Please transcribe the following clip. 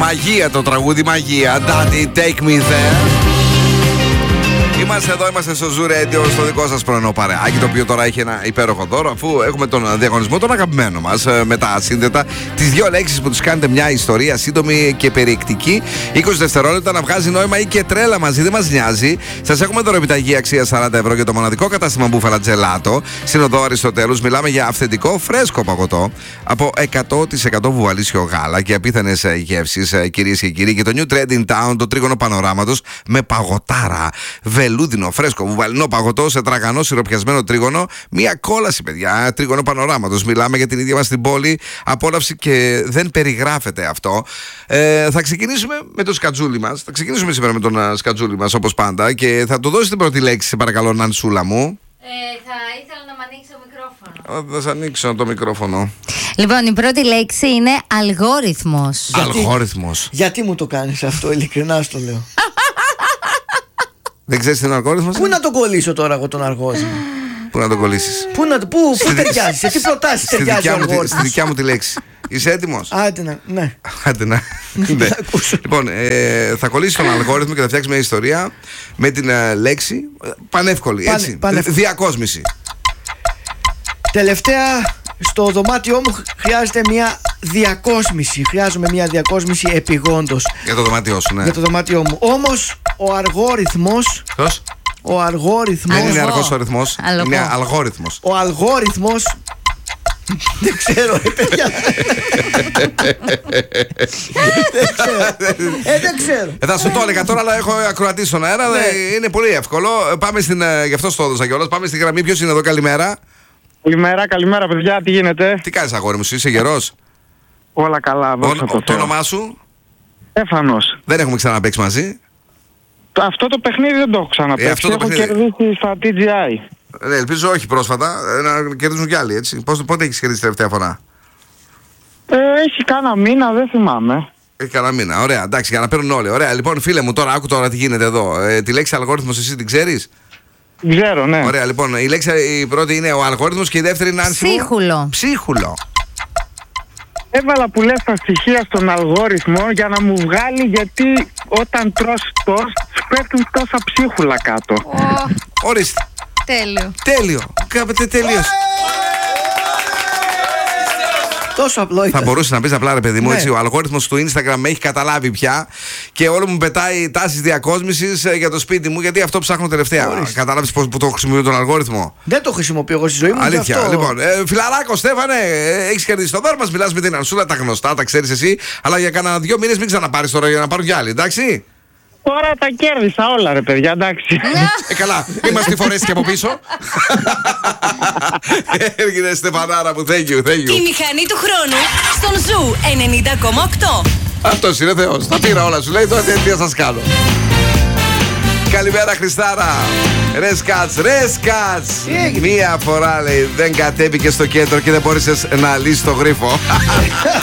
Μαγεία το τραγούδι, μαγεία. Daddy, take me there. Είμαστε εδώ, είμαστε στο Zoo Radio, στο δικό σας πρωινό παρεάκι, το οποίο τώρα έχει ένα υπέροχο δώρο, αφού έχουμε τον διαγωνισμό, τον αγαπημένο μας, με τα ασύνδετα. Τις δύο λέξεις που τους κάνετε μια ιστορία σύντομη και περιεκτική, 20 δευτερόλεπτα, να βγάζει νόημα ή και τρέλα μαζί, δεν μας νοιάζει. Σας έχουμε δωρεπιταγή αξία 40 ευρώ για το μοναδικό κατάστημα Μπούφαλα Τζελάτο. Στην οδό Αριστοτέλους, μιλάμε για αυθεντικό φρέσκο παγωτό από 100% βουαλίσιο γάλα και απίθανες γεύσεις, κυρίες και κύριοι. Και το New Trend in Town, το τρίγωνο πανοράματος με παγωτάρα. Βελούδινο, φρέσκο, βουβαλινό παγωτό σε τραγανό σιροπιασμένο τρίγωνο. Μια κόλαση, παιδιά. Τρίγωνο πανοράματος. Μιλάμε για την ίδια μας την πόλη. Απόλαυση και δεν περιγράφεται αυτό. Θα ξεκινήσουμε με το σκατζούλι μας. Θα ξεκινήσουμε σήμερα με τον σκατζούλι μας, όπως πάντα. Και θα του δώσει την πρώτη λέξη, σε παρακαλώ, Νανσούλα μου. Θα ήθελα να μου ανοίξει το μικρόφωνο. Θα σας ανοίξω το μικρόφωνο. Λοιπόν, η πρώτη λέξη είναι αλγόριθμος. Αλγόριθμος. Γιατί μου το κάνεις αυτό, ειλικρινά στο λέω. Δεν ξέρεις τι είναι ο αλγόριθμος? Πού να τον κολλήσω τώρα εγώ τον αλγόριθμο? Πού να τον κολλήσεις? Πού ταιριάζει, σε τι προτάσεις ταιριάζει ο αλγόριθμος? Στη δικιά μου τη λέξη. Είσαι έτοιμος? Άντε να. Άντε να. Ναι. Λοιπόν, θα κολλήσεις τον αλγόριθμο και θα φτιάξεις μια ιστορία με την λέξη πανεύκολη, έτσι. Διακόσμηση. Τελευταία, στο δωμάτιό μου χρειάζεται μια διακόσμηση. Χρειάζομαι μια διακόσμηση επιγόντως. Για το δωμάτιό σου, ναι. Για το δωμάτιό μου. Όμως ο αλγόριθμος. Ποιος? Ο αλγόριθμος. Δεν είναι αργός ο ρυθμός. Είναι αλγόριθμος. Ο αλγόριθμος. Δεν ξέρω, παιδιά. Δεν ξέρω. Θα σου το έλεγα τώρα, αλλά έχω ακροατή στον αέρα. Είναι πολύ εύκολο. Πάμε γι' αυτό το έδωσα κιόλας. Πάμε στη γραμμή. Ποιος είναι εδώ? Καλημέρα. Καλημέρα παιδιά, τι γίνεται? Τι κάνεις, αγόρι μου, είσαι γερός? Όλα καλά, δόξα τω Το Θεώ. όνομά σου? Στέφανος. Δεν έχουμε ξαναπαίξει μαζί. Αυτό το παιχνίδι δεν το έχω ξαναπαίξει. Έχω κερδίσει στα TGI. Ελπίζω όχι πρόσφατα, να κερδίζουν κι άλλοι, έτσι. Πότε έχεις κερδίσει τελευταία φορά? Έχει κάνα μήνα, δεν θυμάμαι. Έχει κάνα μήνα, ωραία, εντάξει, για να παίρνουν όλοι. Ωραία, λοιπόν, φίλε μου, τώρα άκου τώρα τι γίνεται εδώ. Τη λέξη αλγόριθμος εσύ την ξέρεις? Ξέρω, ναι. Ωραία, λοιπόν, η λέξη η πρώτη είναι ο αλγόριθμος και η δεύτερη είναι ψίχουλο. Έβαλα που λες τα στοιχεία στον αλγόριθμο για να μου βγάλει, γιατί όταν τρως τόστ πέφτουν τόσα ψίχουλα κάτω. Ορίστε. Τέλειο. Κάπετε τέλειος. Τόσο απλό ήταν. Θα μπορούσε να πεις απλά, ρε παιδί μου, έτσι, ο αλγόριθμος του Instagram με έχει καταλάβει πια και όλο μου πετάει τάσεις διακόσμησης για το σπίτι μου, γιατί αυτό ψάχνω τελευταία. Κατάλαβες που το χρησιμοποιώ τον αλγόριθμο? Δεν το χρησιμοποιώ εγώ στη ζωή μου. Αλήθεια. Αυτό... Λοιπόν, φιλαράκο, Στέφανε, έχεις κερδίσει το δώρο μας. Μιλάς με την Ανσούλα, τα γνωστά, τα ξέρεις εσύ. Αλλά για κανένα 2 μήνες μην ξαναπάρεις τώρα για να πάρουν κι άλλοι, εντάξει. Τώρα τα κέρδισα όλα, ρε παιδιά, εντάξει. Καλά, μη μας τη φορέσεις και από πίσω. Έργινε Στεφανάρα μου, thank you. Η μηχανή του χρόνου στον Ζου 90,8. Αυτός είναι Θεός, τα πήρα όλα, σου λέει, τώρα τι θα σας κάνω. Καλημέρα Χριστάρα. Ρε Σκάτς. Μία φορά λέει δεν κατέβηκε στο κέντρο και δεν μπόρεσες να λύσεις το γρίφο.